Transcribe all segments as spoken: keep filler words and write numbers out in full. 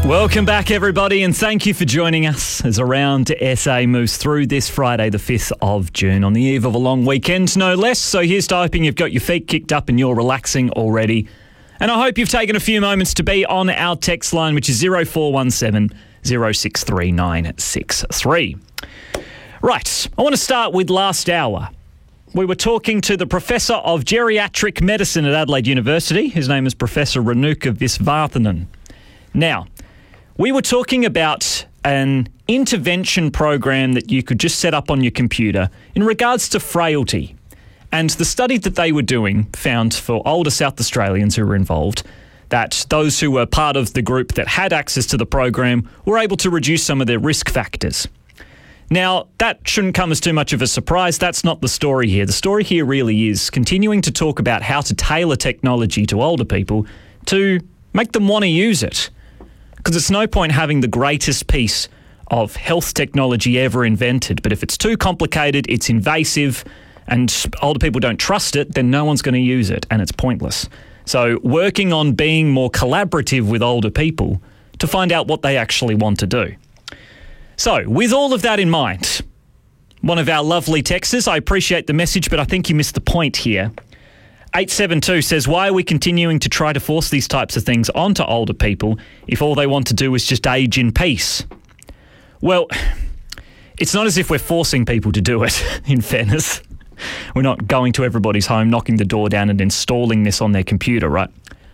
Welcome back, everybody, and thank you for joining us as Around S A moves through this Friday, the fifth of June, on the eve of a long weekend, no less. So here's to hoping you've got your feet kicked up and you're relaxing already. And I hope you've taken a few moments to be on our text line, which is zero four one seven, zero six three nine six three. Right, I want to start with last hour. We were talking to the Professor of Geriatric Medicine at Adelaide University. His name is Professor Renuka Visvarthanan. Now, we were talking about an intervention program that you could just set up on your computer in regards to frailty. And the study that they were doing found for older South Australians who were involved that those who were part of the group that had access to the program were able to reduce some of their risk factors. Now, that shouldn't come as too much of a surprise. That's not the story here. The story here really is continuing to talk about how to tailor technology to older people to make them want to use it. Because it's no point having the greatest piece of health technology ever invented, but if it's too complicated, it's invasive, and older people don't trust it, then no one's going to use it, and it's pointless. So working on being more collaborative with older people to find out what they actually want to do. So with all of that in mind, one of our lovely texters, I appreciate the message, but I think you missed the point here. eight seven two says, why are we continuing to try to force these types of things onto older people if all they want to do is just age in peace? Well, it's not as if we're forcing people to do it, in fairness. We're not going to everybody's home, knocking the door down and installing this on their computer, right?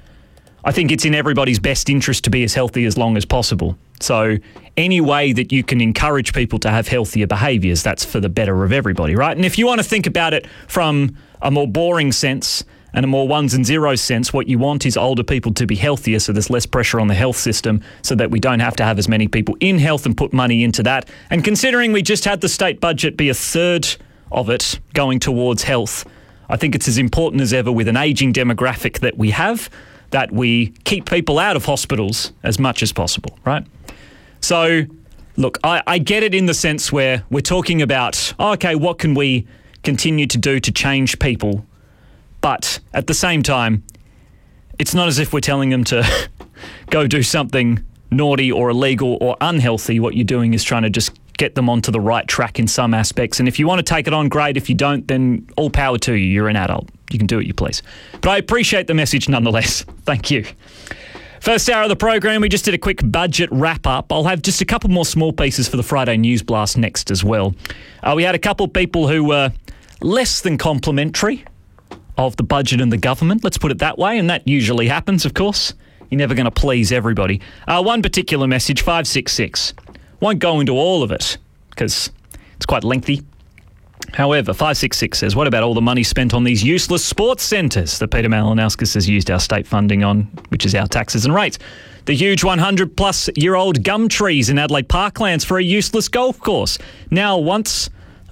I think it's in everybody's best interest to be as healthy as long as possible. So any way that you can encourage people to have healthier behaviours, that's for the better of everybody, right? And if you want to think about it from a more boring sense and a more ones and zeros sense, what you want is older people to be healthier so there's less pressure on the health system so that we don't have to have as many people in health and put money into that. And considering we just had the state budget be a third of it going towards health, I think it's as important as ever with an ageing demographic that we have that we keep people out of hospitals as much as possible, right? So, look, I, I get it in the sense where we're talking about, oh, okay, what can we continue to do to change people? But at the same time, it's not as if we're telling them to go do something naughty or illegal or unhealthy. What you're doing is trying to just get them onto the right track in some aspects. And if you want to take it on, great. If you don't, then all power to you. You're an adult. You can do what you please. But I appreciate the message nonetheless. Thank you. First hour of the program, we just did a quick budget wrap-up. I'll have just a couple more small pieces for the Friday News Blast next as well. Uh, we had a couple of people who were less than complimentary of the budget and the government, let's put it that way, and that usually happens, of course. You're never going to please everybody. Uh, one particular message, five six six. Won't go into all of it because it's quite lengthy. However, five six six says, what about all the money spent on these useless sports centres that Peter Malinauskas has used our state funding on, which is our taxes and rates? The huge one hundred plus year old gum trees in Adelaide Parklands for a useless golf course. Now once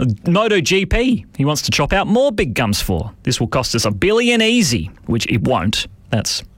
MotoGP, he wants to chop out more big gums for. This will cost us a billion easy, which it won't. That's